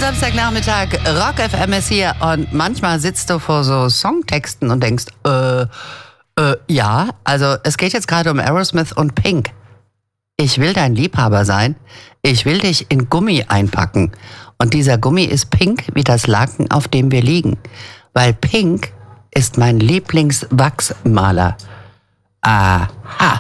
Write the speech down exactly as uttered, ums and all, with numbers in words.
Samstagnachmittag, Rock F M ist hier und manchmal sitzt du vor so Songtexten und denkst, äh, äh, ja, also es geht jetzt gerade um Aerosmith und Pink. Ich will dein Liebhaber sein, ich will dich in Gummi einpacken und dieser Gummi ist pink wie das Laken, auf dem wir liegen, weil Pink ist mein Lieblingswachsmaler. Aha.